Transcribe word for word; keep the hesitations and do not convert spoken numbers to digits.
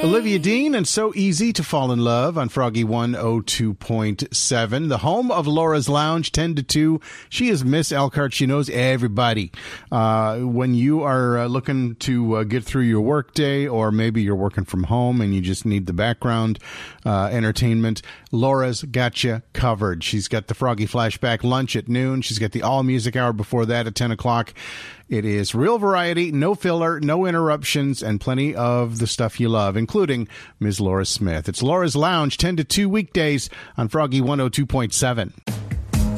Olivia Dean and So Easy to Fall in Love on Froggy one oh two point seven. The home of Laura's Lounge, ten to two. She is Miss Elkhart. She knows everybody. Uh, when you are uh, looking to uh, get through your workday, or maybe you're working from home and you just need the background uh, entertainment, Laura's got you covered. She's got the Froggy Flashback lunch at noon. She's got the All Music Hour before that at ten o'clock. It is real variety, no filler, no interruptions, and plenty of the stuff you love, including Miz Laura Smith. It's Laura's Lounge, ten to two weekdays on Froggy one oh two point seven.